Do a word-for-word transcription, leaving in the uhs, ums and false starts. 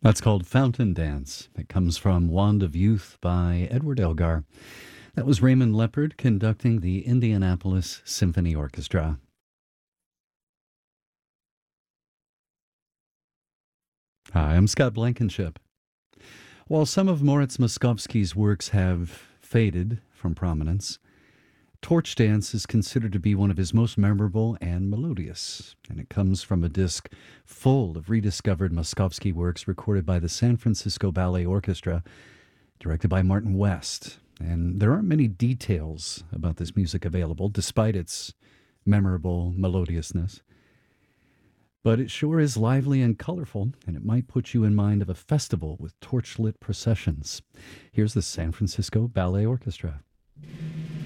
That's called Fountain Dance. It comes from Wand of Youth by Edward Elgar. That was Raymond Leopard conducting the Indianapolis Symphony Orchestra. Hi, I'm Scott Blankenship. While some of Moritz Moszkowski's works have faded from prominence, Torch Dance is considered to be one of his most memorable and melodious, and it comes from a disc full of rediscovered Moszkowski works recorded by the San Francisco Ballet Orchestra, directed by Martin West. And there aren't many details about this music available, despite its memorable melodiousness. But it sure is lively and colorful, and it might put you in mind of a festival with torchlit processions. Here's the San Francisco Ballet Orchestra.